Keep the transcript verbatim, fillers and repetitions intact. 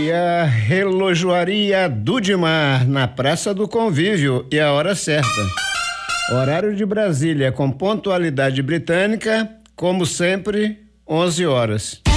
E a Relojoaria Dudimar, na Praça do Convívio, e a hora certa. Horário de Brasília com pontualidade britânica, como sempre, onze horas.